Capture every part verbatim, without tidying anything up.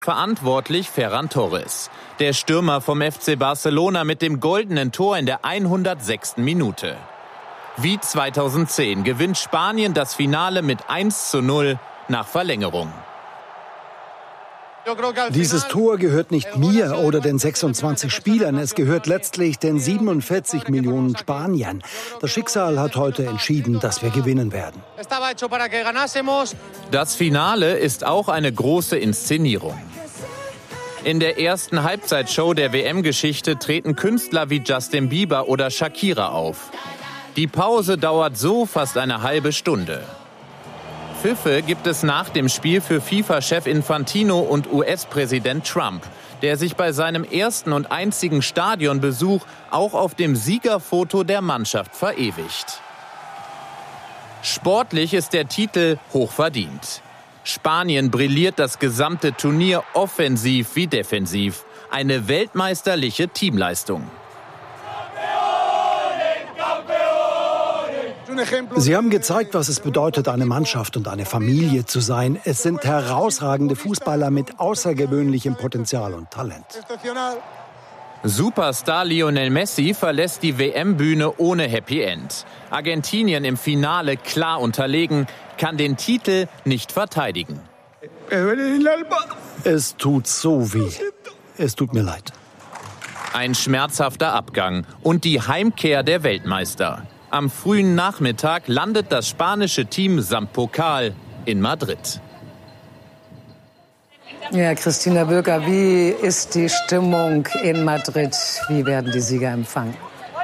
Verantwortlich Ferran Torres. Der Stürmer vom F C Barcelona mit dem goldenen Tor in der hundertsechsten Minute. Wie zweitausendzehn gewinnt Spanien das Finale mit eins zu null nach Verlängerung. Dieses Tor gehört nicht mir oder den sechsundzwanzig Spielern. Es gehört letztlich den siebenundvierzig Millionen Spaniern. Das Schicksal hat heute entschieden, dass wir gewinnen werden. Das Finale ist auch eine große Inszenierung. In der ersten Halbzeitshow der W M-Geschichte treten Künstler wie Justin Bieber oder Shakira auf. Die Pause dauert so fast eine halbe Stunde. Pfiffe gibt es nach dem Spiel für FIFA-Chef Infantino und U S-Präsident Trump, der sich bei seinem ersten und einzigen Stadionbesuch auch auf dem Siegerfoto der Mannschaft verewigt. Sportlich ist der Titel hochverdient. Spanien brilliert das gesamte Turnier offensiv wie defensiv. Eine weltmeisterliche Teamleistung. Sie haben gezeigt, was es bedeutet, eine Mannschaft und eine Familie zu sein. Es sind herausragende Fußballer mit außergewöhnlichem Potenzial und Talent. Superstar Lionel Messi verlässt die W M-Bühne ohne Happy End. Argentinien im Finale klar unterlegen, kann den Titel nicht verteidigen. Es tut so weh. Es tut mir leid. Ein schmerzhafter Abgang und die Heimkehr der Weltmeister. Am frühen Nachmittag landet das spanische Team samt Pokal in Madrid. Ja, Christina Böker, wie ist die Stimmung in Madrid? Wie werden die Sieger empfangen?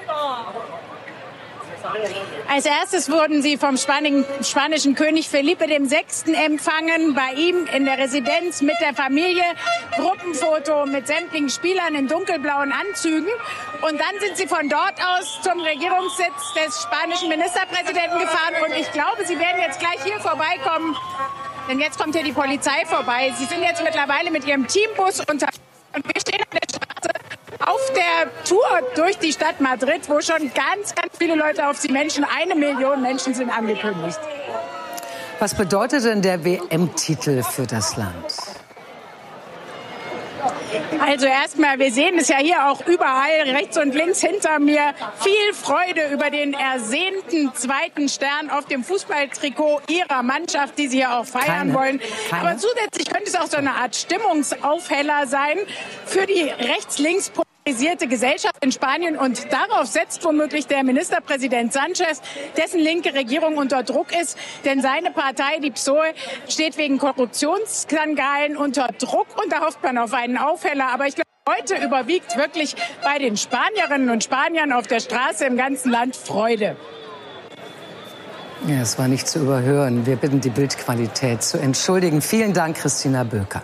Als erstes wurden sie vom spanischen König Felipe der Sechste empfangen, bei ihm in der Residenz mit der Familie. Gruppenfoto mit sämtlichen Spielern in dunkelblauen Anzügen. Und dann sind sie von dort aus zum Regierungssitz des spanischen Ministerpräsidenten gefahren. Und ich glaube, sie werden jetzt gleich hier vorbeikommen, denn jetzt kommt hier die Polizei vorbei. Sie sind jetzt mittlerweile mit ihrem Teambus unterwegs. Und wir stehen auf der Straße auf der Tour durch die Stadt Madrid, wo schon ganz, ganz viele Leute auf sie Menschen, eine Million Menschen sind angekündigt. Was bedeutet denn der W M-Titel für das Land? Also erstmal, wir sehen es ja hier auch überall, rechts und links hinter mir, viel Freude über den ersehnten zweiten Stern auf dem Fußballtrikot ihrer Mannschaft, die sie ja auch feiern keine, wollen. Keine. Aber zusätzlich könnte es auch so eine Art Stimmungsaufheller sein für die rechts-links polarisierte Gesellschaft in Spanien. Und darauf setzt womöglich der Ministerpräsident Sánchez, dessen linke Regierung unter Druck ist. Denn seine Partei, die P S O E, steht wegen Korruptionsskandalen unter Druck. Und da hofft man auf einen Aufheller. Aber ich glaube, heute überwiegt wirklich bei den Spanierinnen und Spaniern auf der Straße im ganzen Land Freude. Ja, es war nicht zu überhören. Wir bitten die Bildqualität zu entschuldigen. Vielen Dank, Christina Böker.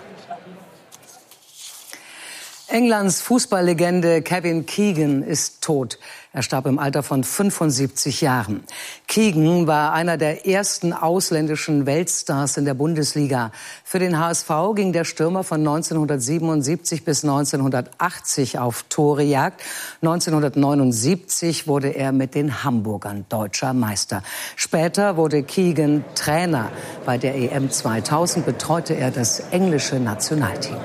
Englands Fußballlegende Kevin Keegan ist tot. Er starb im Alter von fünfundsiebzig Jahren. Keegan war einer der ersten ausländischen Weltstars in der Bundesliga. Für den H S V ging der Stürmer von neunzehnhundertsiebenundsiebzig bis neunzehnhundertachtzig auf Torejagd. neunzehnhundertneunundsiebzig wurde er mit den Hamburgern deutscher Meister. Später wurde Keegan Trainer. Bei der E M zweitausend betreute er das englische Nationalteam.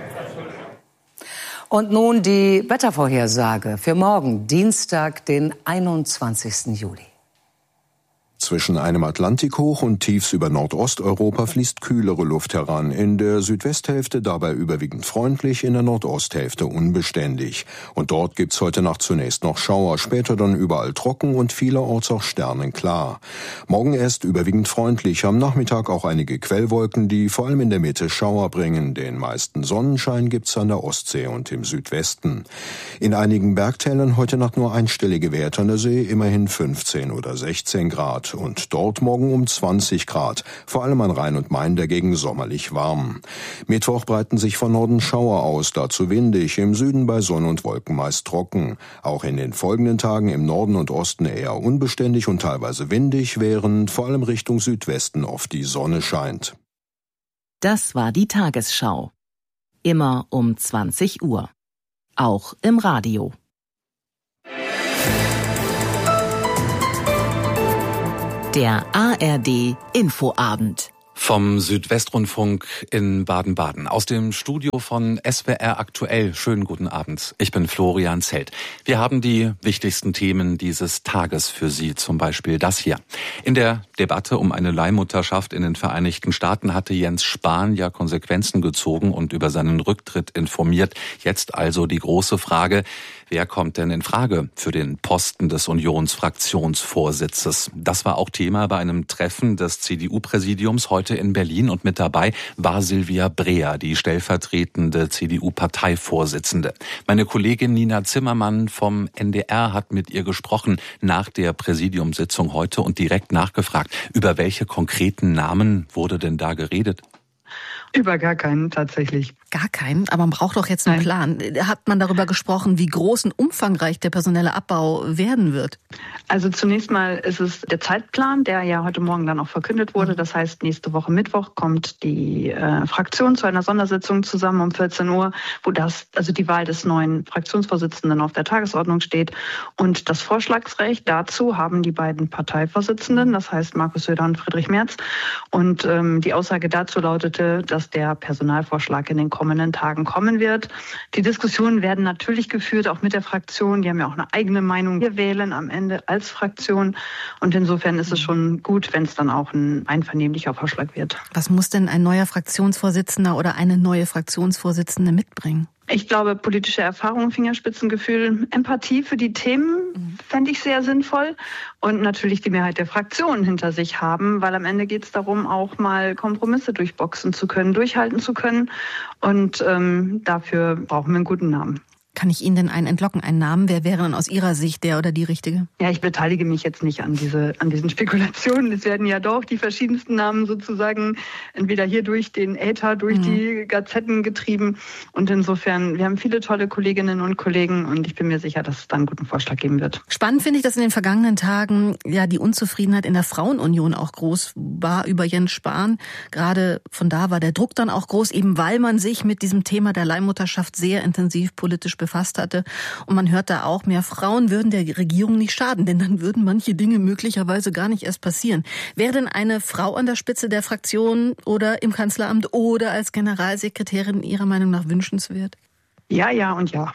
Und nun die Wettervorhersage für morgen, Dienstag, den einundzwanzigsten Juli. Zwischen einem Atlantikhoch und tiefs über Nordosteuropa fließt kühlere Luft heran. In der Südwesthälfte dabei überwiegend freundlich, in der Nordosthälfte unbeständig. Und dort gibt's heute Nacht zunächst noch Schauer, später dann überall trocken und vielerorts auch sternenklar. Morgen erst überwiegend freundlich, am Nachmittag auch einige Quellwolken, die vor allem in der Mitte Schauer bringen. Den meisten Sonnenschein gibt's an der Ostsee und im Südwesten. In einigen Bergtälern heute Nacht nur einstellige Werte an der See, immerhin fünfzehn oder sechzehn Grad. Und dort morgen um zwanzig Grad, vor allem an Rhein und Main dagegen sommerlich warm. Mittwoch breiten sich von Norden Schauer aus, dazu windig, im Süden bei Sonne und Wolken meist trocken. Auch in den folgenden Tagen im Norden und Osten eher unbeständig und teilweise windig, während vor allem Richtung Südwesten oft die Sonne scheint. Das war die Tagesschau. Immer um zwanzig Uhr. Auch im Radio. Der A R D Infoabend. Vom Südwestrundfunk in Baden-Baden. Aus dem Studio von S W R Aktuell. Schönen guten Abend. Ich bin Florian Zelt. Wir haben die wichtigsten Themen dieses Tages für Sie. Zum Beispiel das hier. In der Debatte um eine Leihmutterschaft in den Vereinigten Staaten hatte Jens Spahn ja Konsequenzen gezogen und über seinen Rücktritt informiert. Jetzt also die große Frage: Wer kommt denn in Frage für den Posten des Unionsfraktionsvorsitzes? Das war auch Thema bei einem Treffen des C D U-Präsidiums heute in Berlin, und mit dabei war Silvia Breer, die stellvertretende C D U-Parteivorsitzende. Meine Kollegin Nina Zimmermann vom N D R hat mit ihr gesprochen nach der Präsidiumssitzung heute und direkt nachgefragt, über welche konkreten Namen wurde denn da geredet? Über gar keinen tatsächlich. Gar keinen? Aber man braucht doch jetzt einen Plan. Hat man darüber gesprochen, wie groß und umfangreich der personelle Abbau werden wird? Also zunächst mal ist es der Zeitplan, der ja heute Morgen dann auch verkündet wurde. Das heißt, nächste Woche Mittwoch kommt die äh, Fraktion zu einer Sondersitzung zusammen um vierzehn Uhr, wo das, also die Wahl des neuen Fraktionsvorsitzenden auf der Tagesordnung steht. Und das Vorschlagsrecht dazu haben die beiden Parteivorsitzenden, das heißt Markus Söder und Friedrich Merz. Und ähm, die Aussage dazu lautete, dass der Personalvorschlag in den kommenden Tagen kommen wird. Die Diskussionen werden natürlich geführt, auch mit der Fraktion. Die haben ja auch eine eigene Meinung. Wir wählen am Ende als Fraktion. Und insofern ist es schon gut, wenn es dann auch ein einvernehmlicher Vorschlag wird. Was muss denn ein neuer Fraktionsvorsitzender oder eine neue Fraktionsvorsitzende mitbringen? Ich glaube, politische Erfahrung, Fingerspitzengefühl, Empathie für die Themen fände ich sehr sinnvoll. Und natürlich die Mehrheit der Fraktionen hinter sich haben, weil am Ende geht es darum, auch mal Kompromisse durchboxen zu können, durchhalten zu können. Und ähm, dafür brauchen wir einen guten Namen. Kann ich Ihnen denn einen entlocken, einen Namen? Wer wäre denn aus Ihrer Sicht der oder die Richtige? Ja, ich beteilige mich jetzt nicht an diese, an diesen Spekulationen. Es werden ja doch die verschiedensten Namen sozusagen entweder hier durch den Äther, durch mhm. die Gazetten getrieben. Und insofern, wir haben viele tolle Kolleginnen und Kollegen und ich bin mir sicher, dass es da einen guten Vorschlag geben wird. Spannend finde ich, dass in den vergangenen Tagen ja die Unzufriedenheit in der Frauenunion auch groß war über Jens Spahn. Gerade von da war der Druck dann auch groß, eben weil man sich mit diesem Thema der Leihmutterschaft sehr intensiv politisch befasst hatte. Und man hört da auch, mehr Frauen würden der Regierung nicht schaden, denn dann würden manche Dinge möglicherweise gar nicht erst passieren. Wäre denn eine Frau an der Spitze der Fraktion oder im Kanzleramt oder als Generalsekretärin Ihrer Meinung nach wünschenswert? Ja, ja und ja.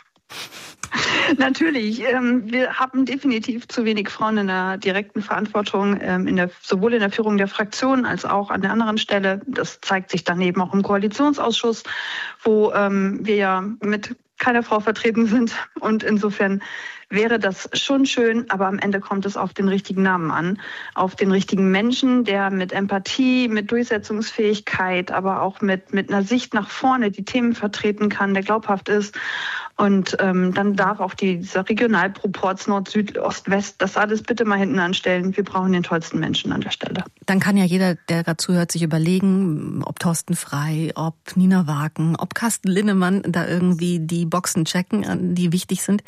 Natürlich. Ähm, wir haben definitiv zu wenig Frauen in der direkten Verantwortung, ähm, in der, sowohl in der Führung der Fraktion als auch an der anderen Stelle. Das zeigt sich dann eben auch im Koalitionsausschuss, wo ähm, wir ja mit keiner Frau vertreten sind. Und insofern wäre das schon schön, aber am Ende kommt es auf den richtigen Namen an, auf den richtigen Menschen, der mit Empathie, mit Durchsetzungsfähigkeit, aber auch mit, mit einer Sicht nach vorne die Themen vertreten kann, der glaubhaft ist. Und ähm, dann darf auch die, dieser Regionalproporz Nord, Süd, Ost, West, das alles bitte mal hinten anstellen. Wir brauchen den tollsten Menschen an der Stelle. Dann kann ja jeder, der gerade zuhört, sich überlegen, ob Thorsten Frey, ob Nina Wagen, ob Carsten Linnemann da irgendwie die Boxen checken, die wichtig sind.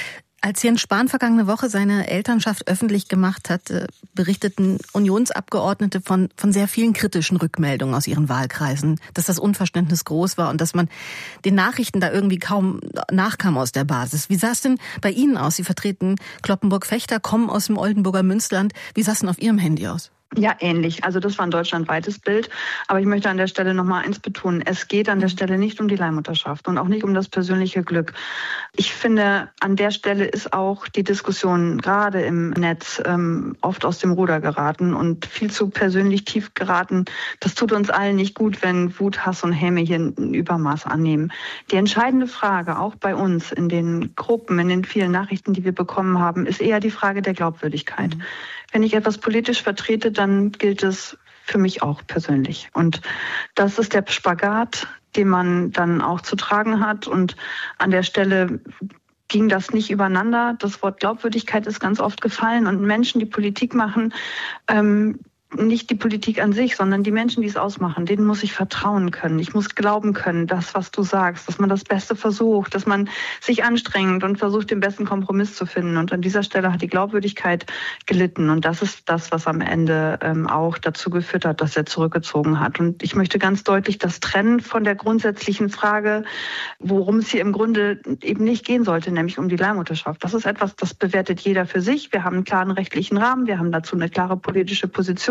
Als Jens Spahn vergangene Woche seine Elternschaft öffentlich gemacht hat, berichteten Unionsabgeordnete von, von sehr vielen kritischen Rückmeldungen aus ihren Wahlkreisen, dass das Unverständnis groß war und dass man den Nachrichten da irgendwie kaum nachkam aus der Basis. Wie sah es denn bei Ihnen aus? Sie vertreten Cloppenburg-Fechter, kommen aus dem Oldenburger Münsterland. Wie sah es denn auf Ihrem Handy aus? Ja, ähnlich. Also das war ein deutschlandweites Bild. Aber ich möchte an der Stelle noch mal eins betonen. Es geht an der Stelle nicht um die Leihmutterschaft und auch nicht um das persönliche Glück. Ich finde, an der Stelle ist auch die Diskussion gerade im Netz ähm, oft aus dem Ruder geraten und viel zu persönlich tief geraten. Das tut uns allen nicht gut, wenn Wut, Hass und Häme hier ein Übermaß annehmen. Die entscheidende Frage, auch bei uns in den Gruppen, in den vielen Nachrichten, die wir bekommen haben, ist eher die Frage der Glaubwürdigkeit. Mhm. Wenn ich etwas politisch vertrete, dann gilt es für mich auch persönlich. Und das ist der Spagat, den man dann auch zu tragen hat. Und an der Stelle ging das nicht übereinander. Das Wort Glaubwürdigkeit ist ganz oft gefallen. Und Menschen, die Politik machen, ähm, nicht die Politik an sich, sondern die Menschen, die es ausmachen, denen muss ich vertrauen können. Ich muss glauben können, das, was du sagst, dass man das Beste versucht, dass man sich anstrengt und versucht, den besten Kompromiss zu finden. Und an dieser Stelle hat die Glaubwürdigkeit gelitten. Und das ist das, was am Ende ähm, auch dazu geführt hat, dass er zurückgezogen hat. Und ich möchte ganz deutlich das trennen von der grundsätzlichen Frage, worum es hier im Grunde eben nicht gehen sollte, nämlich um die Leihmutterschaft. Das ist etwas, das bewertet jeder für sich. Wir haben einen klaren rechtlichen Rahmen, wir haben dazu eine klare politische Position.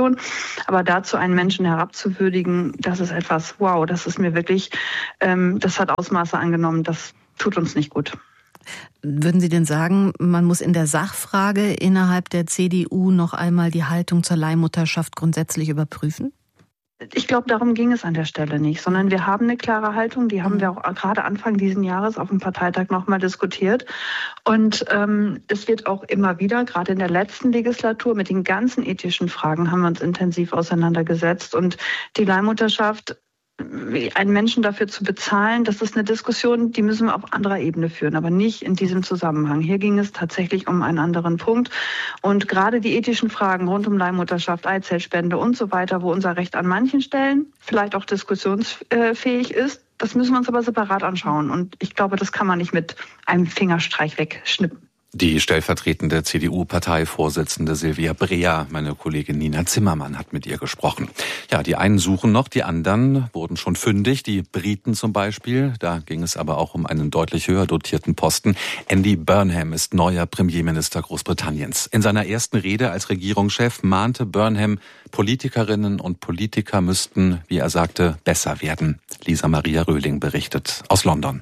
Diskussion. Aber dazu einen Menschen herabzuwürdigen, das ist etwas, wow, das ist mir wirklich, ähm, das hat Ausmaße angenommen, das tut uns nicht gut. Würden Sie denn sagen, man muss in der Sachfrage innerhalb der C D U noch einmal die Haltung zur Leihmutterschaft grundsätzlich überprüfen? Ich glaube, darum ging es an der Stelle nicht, sondern wir haben eine klare Haltung, die haben wir auch gerade Anfang dieses Jahres auf dem Parteitag nochmal diskutiert. Und ähm, es wird auch immer wieder, gerade in der letzten Legislatur, mit den ganzen ethischen Fragen haben wir uns intensiv auseinandergesetzt. Und die Leihmutterschaft, einen Menschen dafür zu bezahlen, das ist eine Diskussion, die müssen wir auf anderer Ebene führen, aber nicht in diesem Zusammenhang. Hier ging es tatsächlich um einen anderen Punkt. Und gerade die ethischen Fragen rund um Leihmutterschaft, Eizellspende und so weiter, wo unser Recht an manchen Stellen vielleicht auch diskussionsfähig ist, das müssen wir uns aber separat anschauen. Und ich glaube, das kann man nicht mit einem Fingerstreich wegschnippen. Die stellvertretende C D U-Parteivorsitzende Silvia Brea, meine Kollegin Nina Zimmermann, hat mit ihr gesprochen. Ja, die einen suchen noch, die anderen wurden schon fündig, die Briten zum Beispiel. Da ging es aber auch um einen deutlich höher dotierten Posten. Andy Burnham ist neuer Premierminister Großbritanniens. In seiner ersten Rede als Regierungschef mahnte Burnham, Politikerinnen und Politiker müssten, wie er sagte, besser werden. Lisa Maria Röhling berichtet aus London.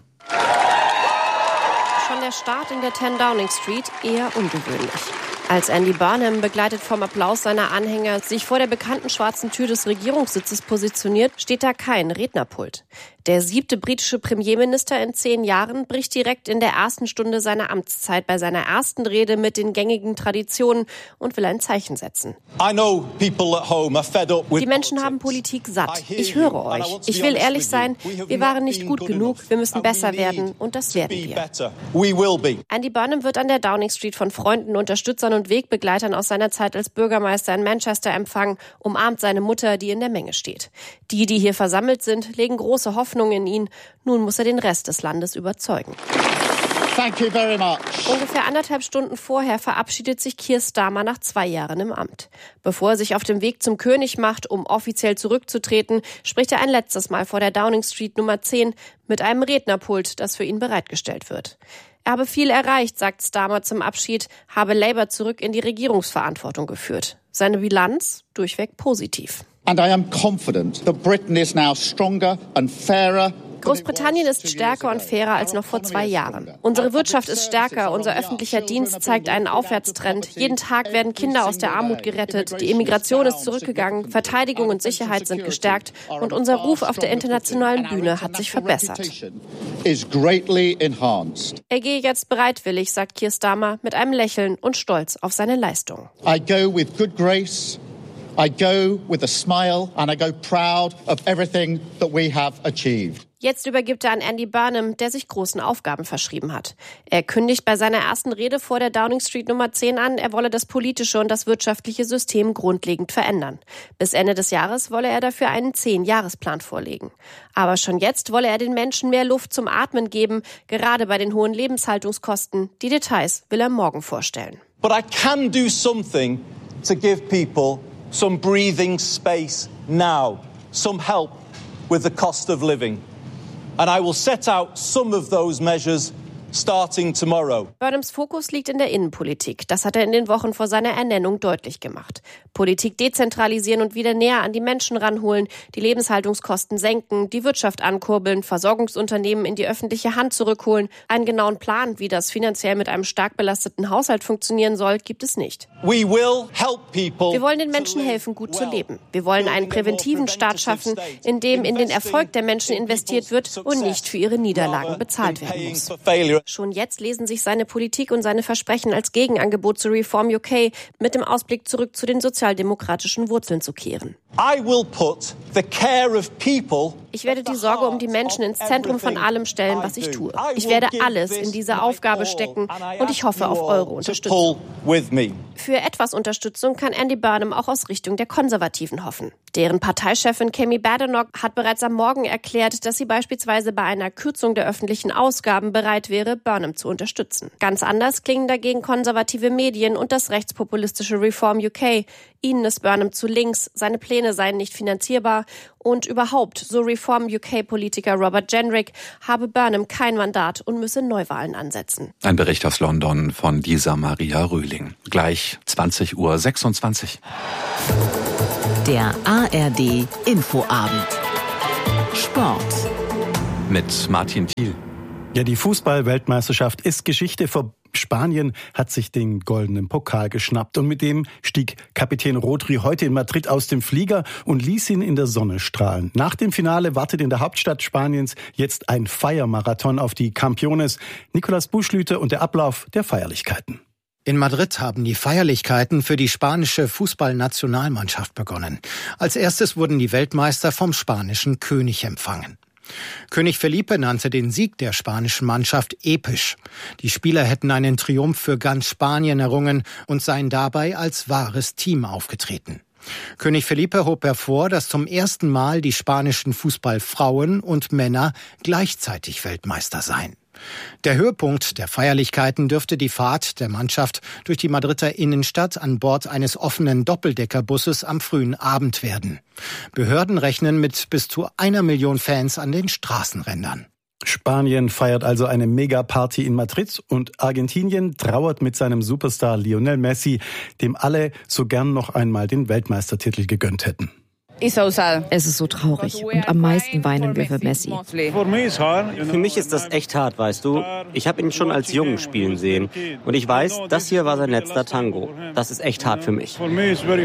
Schon der Start in der zehn Downing Street eher ungewöhnlich. Als Andy Burnham, begleitet vom Applaus seiner Anhänger, sich vor der bekannten schwarzen Tür des Regierungssitzes positioniert, steht da kein Rednerpult. Der siebte britische Premierminister in zehn Jahren bricht direkt in der ersten Stunde seiner Amtszeit bei seiner ersten Rede mit den gängigen Traditionen und will ein Zeichen setzen. Die Menschen haben Politik satt. Ich höre euch. Ich will ehrlich sein, wir waren nicht gut genug, wir müssen besser werden und das werden wir. Andy Burnham wird an der Downing Street von Freunden, Unterstützern und Wegbegleitern aus seiner Zeit als Bürgermeister in Manchester empfangen, umarmt seine Mutter, die in der Menge steht. Die, die hier versammelt sind, legen große Hoffnung in ihn. Nun muss er den Rest des Landes überzeugen. Thank you very much. Ungefähr anderthalb Stunden vorher verabschiedet sich Keir Starmer nach zwei Jahren im Amt. Bevor er sich auf dem Weg zum König macht, um offiziell zurückzutreten, spricht er ein letztes Mal vor der Downing Street Nummer zehn mit einem Rednerpult, das für ihn bereitgestellt wird. Er habe viel erreicht, sagt Starmer zum Abschied, habe Labour zurück in die Regierungsverantwortung geführt. Seine Bilanz durchweg positiv. And I am confident that Britain is now stronger and fairer. Großbritannien ist stärker und fairer als noch vor zwei Jahren. Unsere Wirtschaft ist stärker, unser öffentlicher Dienst zeigt einen Aufwärtstrend. Jeden Tag werden Kinder aus der Armut gerettet, die Immigration ist zurückgegangen, Verteidigung und Sicherheit sind gestärkt und unser Ruf auf der internationalen Bühne hat sich verbessert. Er gehe jetzt bereitwillig, sagt Keir Starmer mit einem Lächeln und Stolz auf seine Leistung. I go with good grace. I go with a smile and I go proud of everything that we have achieved. Jetzt übergibt er an Andy Burnham, der sich großen Aufgaben verschrieben hat. Er kündigt bei seiner ersten Rede vor der Downing Street Nummer zehn an, er wolle das politische und das wirtschaftliche System grundlegend verändern. Bis Ende des Jahres wolle er dafür einen Zehn-Jahresplan vorlegen. Aber schon jetzt wolle er den Menschen mehr Luft zum Atmen geben, gerade bei den hohen Lebenshaltungskosten. Die Details will er morgen vorstellen. But I can do something to give people some breathing space now, some help with the cost of living. And I will set out some of those measures starting tomorrow. Burnhams Fokus liegt in der Innenpolitik. Das hat er in den Wochen vor seiner Ernennung deutlich gemacht. Politik dezentralisieren und wieder näher an die Menschen ranholen, die Lebenshaltungskosten senken, die Wirtschaft ankurbeln, Versorgungsunternehmen in die öffentliche Hand zurückholen. Einen genauen Plan, wie das finanziell mit einem stark belasteten Haushalt funktionieren soll, gibt es nicht. We will help people. Wir wollen den Menschen helfen, gut zu leben. Wir wollen einen präventiven Staat schaffen, in dem in den Erfolg der Menschen investiert wird und nicht für ihre Niederlagen bezahlt werden muss. Schon jetzt lesen sich seine Politik und seine Versprechen als Gegenangebot zu Reform U K mit dem Ausblick zurück zu den sozialdemokratischen Wurzeln zu kehren. I will put the care of people. Ich werde die Sorge um die Menschen ins Zentrum von allem stellen, was ich tue. Ich werde alles in diese Aufgabe stecken und ich hoffe auf eure Unterstützung. Für etwas Unterstützung kann Andy Burnham auch aus Richtung der Konservativen hoffen. Deren Parteichefin Kemi Badenoch hat bereits am Morgen erklärt, dass sie beispielsweise bei einer Kürzung der öffentlichen Ausgaben bereit wäre, Burnham zu unterstützen. Ganz anders klingen dagegen konservative Medien und das rechtspopulistische Reform U K. Ihnen ist Burnham zu links, seine Pläne seien nicht finanzierbar und überhaupt, so Reform U K-Politiker Robert Jenrick, habe Burnham kein Mandat und müsse Neuwahlen ansetzen. Ein Bericht aus London von Lisa Maria Röhling. Gleich zwanzig Uhr sechsundzwanzig. Der A R D Infoabend. Sport. Mit Martin Thiel. Ja, die Fußball-Weltmeisterschaft ist Geschichte. Vor Spanien hat sich den goldenen Pokal geschnappt und mit dem stieg Kapitän Rodri heute in Madrid aus dem Flieger und ließ ihn in der Sonne strahlen. Nach dem Finale wartet in der Hauptstadt Spaniens jetzt ein Feiermarathon auf die Campeones. Nicolas Buschlüter und der Ablauf der Feierlichkeiten. In Madrid haben die Feierlichkeiten für die spanische Fußballnationalmannschaft begonnen. Als erstes wurden die Weltmeister vom spanischen König empfangen. König Felipe nannte den Sieg der spanischen Mannschaft episch. Die Spieler hätten einen Triumph für ganz Spanien errungen und seien dabei als wahres Team aufgetreten. König Felipe hob hervor, dass zum ersten Mal die spanischen Fußballfrauen und Männer gleichzeitig Weltmeister seien. Der Höhepunkt der Feierlichkeiten dürfte die Fahrt der Mannschaft durch die Madrider Innenstadt an Bord eines offenen Doppeldeckerbusses am frühen Abend werden. Behörden rechnen mit bis zu einer Million Fans an den Straßenrändern. Spanien feiert also eine Megaparty in Madrid und Argentinien trauert mit seinem Superstar Lionel Messi, dem alle so gern noch einmal den Weltmeistertitel gegönnt hätten. Es ist so traurig und am meisten weinen wir für Messi. Für mich ist das echt hart, weißt du. Ich habe ihn schon als Jungen spielen sehen und ich weiß, das hier war sein letzter Tango. Das ist echt hart für mich. In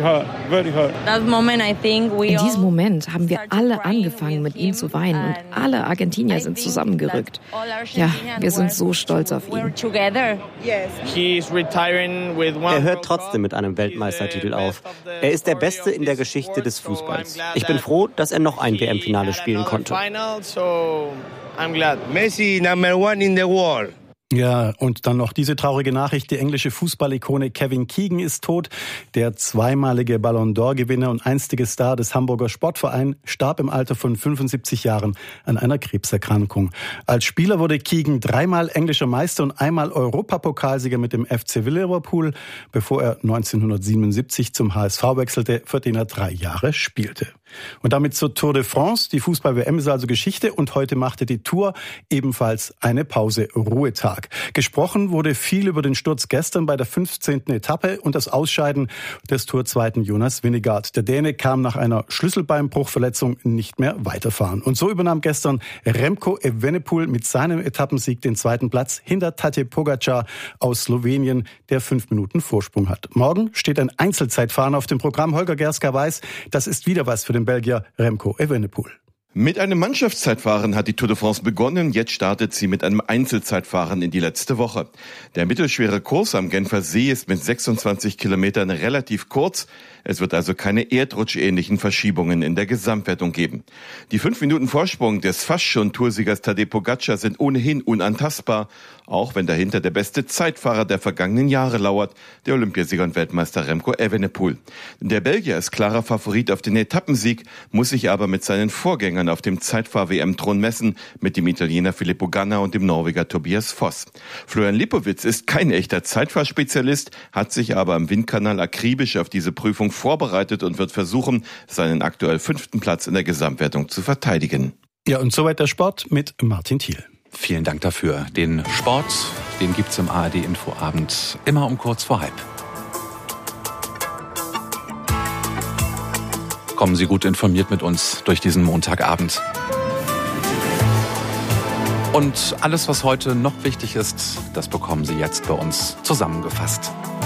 diesem Moment haben wir alle angefangen, mit ihm zu weinen und alle Argentinier sind zusammengerückt. Ja, wir sind so stolz auf ihn. Er hört trotzdem mit einem Weltmeistertitel auf. Er ist der Beste in der Geschichte des Fußballs. Ich bin froh, dass er noch ein W M-Finale spielen konnte. Messi, number one in the world. Ja, und dann noch diese traurige Nachricht. Die englische Fußballikone Kevin Keegan ist tot. Der zweimalige Ballon d'Or-Gewinner und einstige Star des Hamburger Sportvereins starb im Alter von fünfundsiebzig Jahren an einer Krebserkrankung. Als Spieler wurde Keegan dreimal englischer Meister und einmal Europapokalsieger mit dem F C Liverpool, bevor er neunzehnhundertsiebenundsiebzig zum H S V wechselte, für den er drei Jahre spielte. Und damit zur Tour de France. Die Fußball-W M ist also Geschichte und heute machte die Tour ebenfalls eine Pause, Ruhetag. Gesprochen wurde viel über den Sturz gestern bei der fünfzehnten Etappe und das Ausscheiden des Tourzweiten Jonas Vingegaard. Der Däne kam nach einer Schlüsselbeinbruchverletzung nicht mehr weiterfahren. Und so übernahm gestern Remco Evenepoel mit seinem Etappensieg den zweiten Platz hinter Tadej Pogačar aus Slowenien, der fünf Minuten Vorsprung hat. Morgen steht ein Einzelzeitfahren auf dem Programm. Holger Gerska weiß, das ist wieder was für den Belgier Remco Evenepoel. Mit einem Mannschaftszeitfahren hat die Tour de France begonnen. Jetzt startet sie mit einem Einzelzeitfahren in die letzte Woche. Der mittelschwere Kurs am Genfer See ist mit sechsundzwanzig Kilometern relativ kurz. Es wird also keine erdrutschähnlichen Verschiebungen in der Gesamtwertung geben. Die fünf Minuten Vorsprung des fast schon Toursiegers Tadej Pogačar sind ohnehin unantastbar, auch wenn dahinter der beste Zeitfahrer der vergangenen Jahre lauert, der Olympiasieger und Weltmeister Remco Evenepoel. Der Belgier ist klarer Favorit auf den Etappensieg, muss sich aber mit seinen Vorgängern auf dem Zeitfahr-W M-Thron messen, mit dem Italiener Filippo Ganna und dem Norweger Tobias Foss. Florian Lipowitz ist kein echter Zeitfahrspezialist, hat sich aber am Windkanal akribisch auf diese Prüfung vorbereitet und wird versuchen, seinen aktuell fünften Platz in der Gesamtwertung zu verteidigen. Ja, und soweit der Sport mit Martin Thiel. Vielen Dank dafür. Den Sport, den gibt's im A R D-Infoabend immer um kurz vor halb. Kommen Sie gut informiert mit uns durch diesen Montagabend. Und alles, was heute noch wichtig ist, das bekommen Sie jetzt bei uns zusammengefasst.